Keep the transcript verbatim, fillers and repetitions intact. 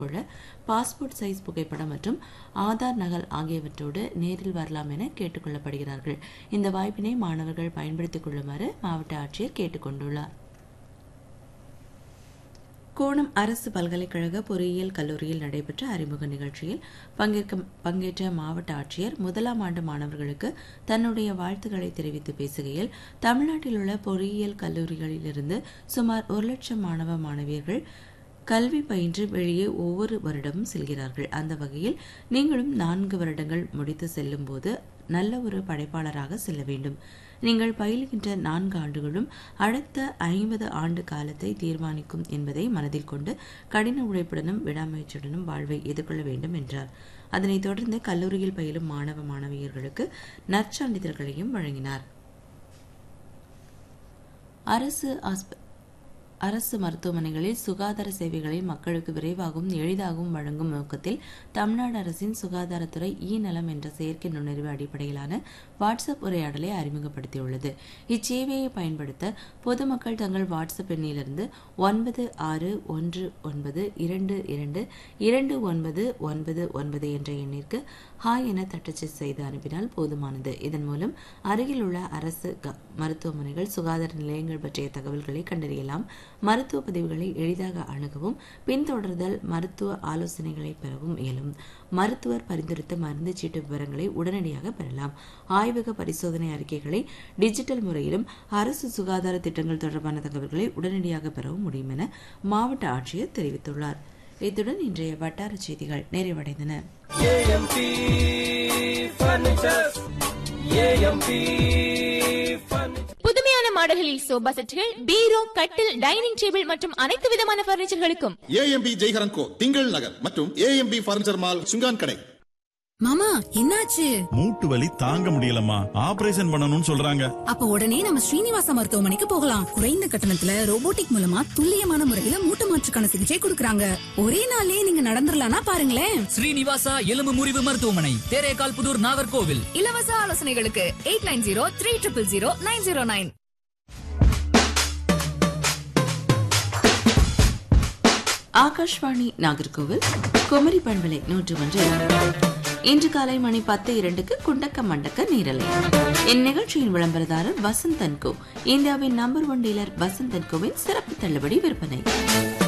Passport size புகைப்படம் மற்றும் ஆதார் நகல் ஆகியவற்றோடு நேரில் வரலாம் என கேட்டுக் கொள்ளப்படுகிறார்கள். இந்த வாய்ப்பினை மாணவர்கள் பயன்படுத்திக் கொள்ளுமாறு மாவட்ட ஆட்சியர் கேட்டுக் கொண்டுள்ளார். கோணம் அரசு பல்கலைக்கழக பொறியியல் கல்லூரியில் நடைபெற்ற அறிமுக நிகழ்ச்சியில் பங்கேற்ற மாவட்ட ஆட்சியர் முதலாம் ஆண்டு மாணவர்களுக்கு தன்னுடைய வாழ்த்துக்களை தெரிவித்து பேசுகையில், தமிழ்நாட்டில் உள்ள பொறியியல் கல்லூரிகளிலிருந்து சுமார் ஒரு லட்சம் மாணவ மாணவியர்கள் கல்வி பயின்று வெளியே ஒவ்வொரு வருடமும் செல்கிறார்கள். அந்த வகையில் நீங்களும் நான்கு வருடங்கள் முடித்து செல்லும் போது நல்ல ஒரு படைப்பாளராக செல்ல வேண்டும். நீங்கள் பயிலுகின்ற நான்கு ஆண்டுகளும் அடுத்த ஐம்பது ஆண்டு காலத்தை தீர்மானிக்கும் என்பதை மனதில் கொண்டு கடின உழைப்புடனும் விடாமுயற்சியுடனும் வாழ்வை எதிர்கொள்ள வேண்டும் என்றார். அதனைத் தொடர்ந்து கல்லூரியில் பயிலும் மாணவ மாணவியர்களுக்கு நற்சான்றிதழ்களையும் வழங்கினார். அரசு அரசு மருத்துவமனைகளில் சுகாதார சேவைகளை மக்களுக்கு விரைவாகவும் எளிதாகவும் வழங்கும் நோக்கத்தில் தமிழ்நாடு அரசின் சுகாதாரத்துறை இ நலம் என்ற செயற்கை நுண்ணறிவு அடிப்படையிலான வாட்ஸ்அப் உரையாடலை அறிமுகப்படுத்தியுள்ளது. இச்சேவையை பயன்படுத்த பொதுமக்கள் தங்கள் வாட்ஸ்அப் எண்ணிலிருந்து ஒன்பது ஆறு ஒன்று ஒன்பது இரண்டு இரண்டு இரண்டு ஒன்பது ஒன்பது ஒன்பது என்ற எண்ணிற்கு ஹாய் என தட்டச்சு செய்து அனுப்பினால் போதுமானது. இதன் மூலம் அருகில் உள்ள அரசு மருத்துவமனைகள், சுகாதார நிலையங்கள் பற்றிய தகவல்களை கண்டறியலாம். மருத்துவ பதிவுகளை எளிதாக அணுகவும் பின்தொடர்தல் மருத்துவ ஆலோசனைகளை பெறவும் இயலும். மருத்துவர் பரிந்துரைத்த மருந்து சீட்டு விவரங்களை உடனடியாக பெறலாம். ஆய்வக பரிசோதனை அறிக்கைகளை டிஜிட்டல் முறையிலும் அரசு சுகாதார திட்டங்கள் தொடர்பான தகவல்களை உடனடியாக பெறவும் முடியும் என மாவட்ட ஆட்சியர் தெரிவித்துள்ளார். இத்துடன் இன்றைய வட்டார செய்திகள் நிறைவடைந்தன. புதுமையான மாடல்களில் சோபா செட்டுகள், பீரோ, கட்டில், டைனிங் டேபிள் மற்றும் அனைத்து விதமான பர்னிச்சர்களுக்கும் ஏஎம்பி ஜெய்ஹரன் கோ திங்கள் நகர் மற்றும் ஏஎம்பி பர்னிச்சர் மால் சுங்கான் கடை. மாமா, என்னாச்சு? மூட்டு வலி தாங்க முடியலம்மா, ஆபரேஷன் பண்ணணும்னு சொல்றாங்க. அப்ப உடனே நம்ம ஸ்ரீனிவாசா மருத்துவமனைக்கு போகலாம். குறைந்த கட்டணத்துல ரோபோட்டிக் மூலமா துல்லியமான முறையில மூட்டு மாற்றுக்கான சிகிச்சை கொடுக்கறாங்க. ஒரே நாள்லயே நீங்க நடந்துடலாம்னா பாருங்களேன். ஸ்ரீனிவாசா எலும்பு முறிவு மருத்துவமனை, தேரேகால் புதூர், நாகர்கோவில். இலவச ஆலோசனைகளுக்கு eight nine zero three triple zero nine zero nine. Akashvani Nagercoil Kumari பண்பலை நூற்று ஒன்று. இன்று காலை மணி பத்து இரண்டுக்கு குண்டக்க மண்டக்க நீரலை. இந்நிகழ்ச்சியின் விளம்பரதாரர் வசந்த் அண்ட் கோ, இந்தியாவின் number one dealer Vasanth and CoWIN சிறப்பு தள்ளுபடி விற்பனை.